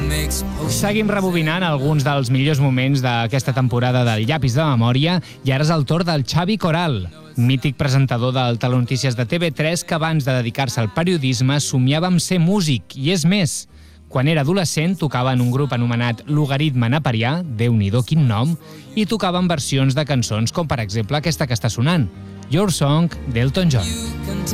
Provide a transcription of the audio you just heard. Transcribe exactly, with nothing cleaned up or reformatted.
Seguim rebobinant alguns dels millors moments d'aquesta temporada del Llapis de Memòria i ara és el torn del Xavi Coral, mític presentador del Telenotícies de T V tres que abans de dedicar-se al periodisme somiava amb ser músic, i és més. Quan era adolescent tocava en un grup anomenat Logaritme Naparià, Déu-n'hi-do quin nom, i tocava en versions de cançons com per exemple aquesta que està sonant, Your Song d'Elton John.